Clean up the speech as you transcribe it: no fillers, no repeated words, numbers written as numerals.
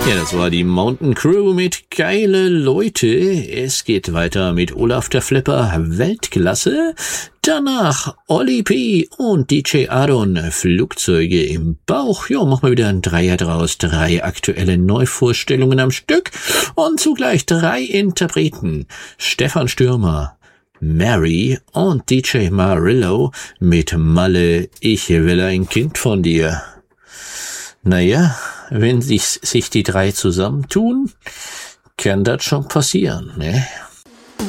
Ja, das war die Mountain Crew mit Geile Leute. Es geht weiter mit Olaf der Flipper, Weltklasse. Danach Olli P. und DJ Aaron, Flugzeuge im Bauch. Ja, mach mal wieder ein Dreier draus. 3 aktuelle Neuvorstellungen am Stück und zugleich 3 Interpreten. Stefan Stürmer, Mary und DJ Marillo mit Malle, ich will ein Kind von dir. Naja, wenn sich die 3 zusammentun, kann das schon passieren, ne?